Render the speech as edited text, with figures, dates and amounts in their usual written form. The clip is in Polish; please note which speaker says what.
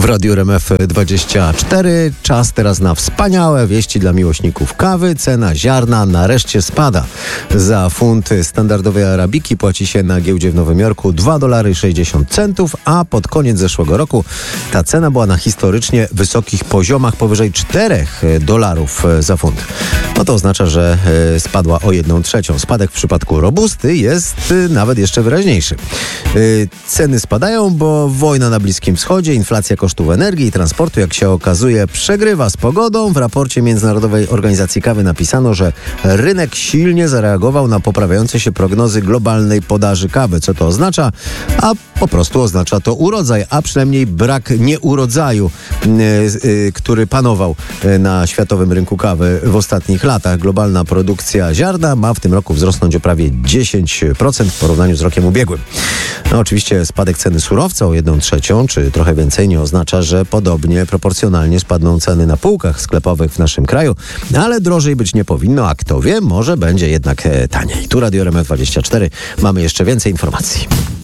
Speaker 1: W Radiu RMF24 czas teraz na wspaniałe wieści dla miłośników kawy. Cena ziarna nareszcie spada. Za funt standardowej arabiki płaci się na giełdzie w Nowym Jorku $2,60, a pod koniec zeszłego roku ta cena była na historycznie wysokich poziomach powyżej $4 za funt. No to oznacza, że spadła o 1/3. Spadek w przypadku robusty jest nawet jeszcze wyraźniejszy. Ceny spadają, bo wojna na Bliskim Wschodzie, inflacja kosztów energii i transportu, jak się okazuje, przegrywa z pogodą. W raporcie Międzynarodowej Organizacji Kawy napisano, że rynek silnie zareagował na poprawiające się prognozy globalnej podaży kawy. Co to oznacza? A po prostu oznacza to urodzaj, a przynajmniej brak nieurodzaju, który panował na światowym rynku kawy w ostatnich latach. Globalna produkcja ziarna ma w tym roku wzrosnąć o prawie 10% w porównaniu z rokiem ubiegłym. No oczywiście spadek ceny surowca o 1/3, czy trochę więcej, nie oznacza, że podobnie proporcjonalnie spadną ceny na półkach sklepowych w naszym kraju, ale drożej być nie powinno, a kto wie, może będzie jednak taniej. Tu Radio RMF24, mamy jeszcze więcej informacji.